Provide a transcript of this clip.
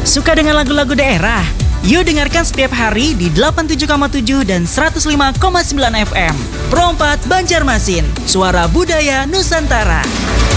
Suka dengan lagu-lagu daerah? Yuk dengarkan setiap hari di 87,7 dan 105,9 FM. Pro 4 Banjarmasin, suara budaya Nusantara.